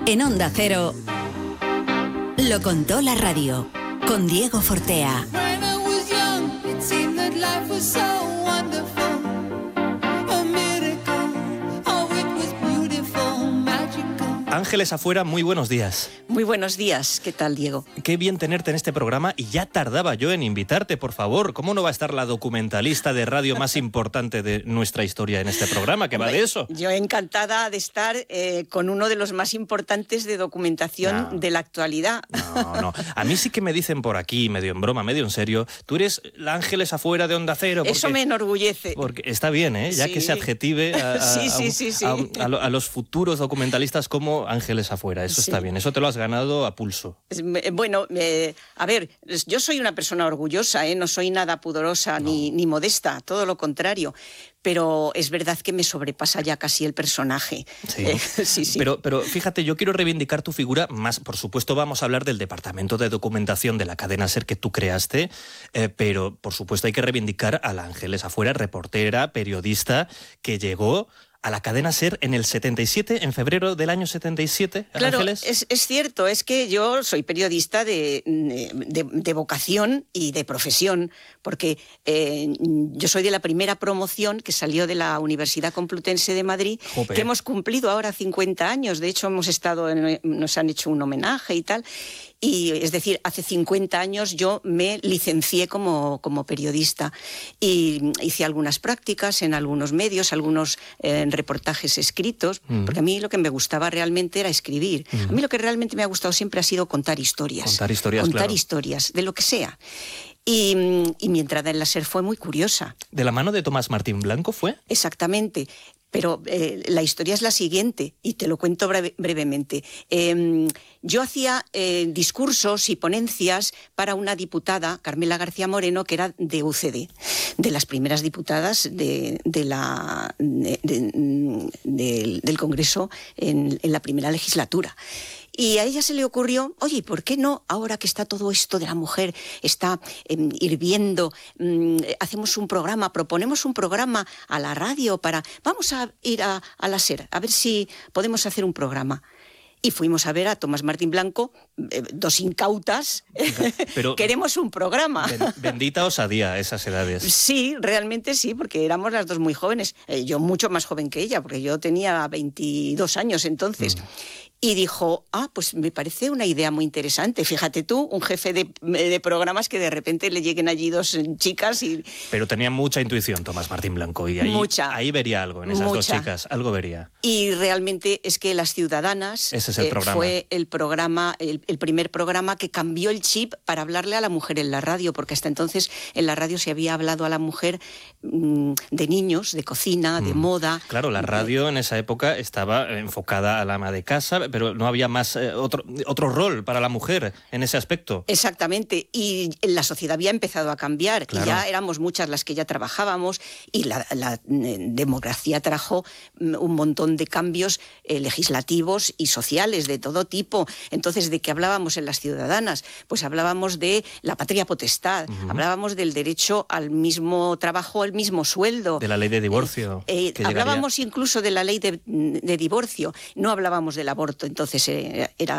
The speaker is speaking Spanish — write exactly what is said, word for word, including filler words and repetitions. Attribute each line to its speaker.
Speaker 1: En Onda Cero, lo contó la radio, con Diego Fortea.
Speaker 2: Ángeles Afuera, muy buenos días.
Speaker 3: Muy buenos días, ¿qué tal, Diego?
Speaker 2: Qué bien tenerte en este programa y ya tardaba yo en invitarte, por favor. ¿Cómo no va a estar la documentalista de radio más importante de nuestra historia en este programa, que va de eso?
Speaker 3: Yo encantada de estar eh, con uno de los más importantes de documentación
Speaker 2: no,
Speaker 3: de la actualidad.
Speaker 2: No, no. A mí sí que me dicen por aquí, medio en broma, medio en serio, tú eres la Ángeles Afuera de Onda Cero. Porque,
Speaker 3: eso me enorgullece.
Speaker 2: Porque está bien, ¿eh? Ya
Speaker 3: sí.
Speaker 2: que se adjetive a, a,
Speaker 3: sí, sí,
Speaker 2: a,
Speaker 3: sí, sí.
Speaker 2: a, a, a los futuros documentalistas como Ángeles Afuera. Eso
Speaker 3: sí.
Speaker 2: está bien, eso te lo has ganado a pulso.
Speaker 3: Bueno, eh, a ver, yo soy una persona orgullosa, ¿eh? No soy nada pudorosa no. ni, ni modesta, todo lo contrario. Pero es verdad que me sobrepasa ya casi el personaje.
Speaker 2: Sí,
Speaker 3: eh, sí, sí.
Speaker 2: Pero, pero fíjate, yo quiero reivindicar tu figura más. Por supuesto, vamos a hablar del departamento de documentación de la cadena SER que tú creaste, eh, pero por supuesto hay que reivindicar a la Ángeles Afuera, reportera, periodista, que llegó a la cadena SER en el setenta y siete, en febrero del año setenta y siete,
Speaker 3: claro,
Speaker 2: Ángeles.
Speaker 3: Es, es cierto, es que yo soy periodista de, de, de vocación y de profesión, porque eh, yo soy de la primera promoción que salió de la Universidad Complutense de Madrid,
Speaker 2: Jope.
Speaker 3: que hemos cumplido ahora cincuenta años, de hecho hemos estado en, nos han hecho un homenaje y tal. Y, es decir, hace cincuenta años yo me licencié como, como periodista y hice algunas prácticas en algunos medios, algunos eh, reportajes escritos, mm. porque a mí lo que me gustaba realmente era escribir. Mm. A mí lo que realmente me ha gustado siempre ha sido contar historias.
Speaker 2: Contar historias,
Speaker 3: Contar
Speaker 2: claro.
Speaker 3: historias, de lo que sea. Y, y mi entrada en la SER fue muy curiosa.
Speaker 2: ¿De la mano de Tomás Martín Blanco fue?
Speaker 3: Exactamente. Pero eh, la historia es la siguiente, y te lo cuento breve, brevemente. Eh, yo hacía eh, discursos y ponencias para una diputada, Carmela García Moreno, que era de U C D, de las primeras diputadas de, de la, de, de, de, del Congreso en, en la primera legislatura. Y a ella se le ocurrió, oye, ¿por qué no, ahora que está todo esto de la mujer, está eh, hirviendo, eh, hacemos un programa, proponemos un programa a la radio para, vamos a ir a, a la SER, a ver si podemos hacer un programa? Y fuimos a ver a Tomás Martín Blanco, eh, dos incautas, pero queremos un programa.
Speaker 2: Bendita osadía a esas edades.
Speaker 3: Sí, realmente sí, porque éramos las dos muy jóvenes. Eh, yo mucho más joven que ella, porque yo tenía veintidós años entonces. Mm. Y dijo, ah, pues me parece una idea muy interesante. Fíjate tú, un jefe de, de programas que de repente le lleguen allí dos chicas y...
Speaker 2: Pero tenía mucha intuición Tomás Martín Blanco y ahí,
Speaker 3: mucha,
Speaker 2: ahí vería algo en esas
Speaker 3: mucha.
Speaker 2: dos chicas, algo vería.
Speaker 3: Y realmente es que Las Ciudadanas
Speaker 2: Ese es el
Speaker 3: eh,
Speaker 2: programa.
Speaker 3: fue el programa, el, el primer programa que cambió el chip para hablarle a la mujer en la radio, porque hasta entonces en la radio se había hablado a la mujer mmm, de niños, de cocina, mm. de moda.
Speaker 2: Claro, la radio en esa época estaba enfocada al ama de casa, pero no había más eh, otro, otro rol para la mujer en ese aspecto.
Speaker 3: Exactamente, y la sociedad había empezado a cambiar,
Speaker 2: claro.
Speaker 3: y ya éramos muchas las que ya trabajábamos, y la, la eh, democracia trajo un montón de cambios eh, legislativos y sociales de todo tipo. Entonces, ¿de qué hablábamos en Las Ciudadanas? Pues hablábamos de la patria potestad, uh-huh. hablábamos del derecho al mismo trabajo, al mismo sueldo.
Speaker 2: De la ley de divorcio.
Speaker 3: Eh, eh, hablábamos incluso de la ley de, de divorcio, no hablábamos del aborto, entonces eh, era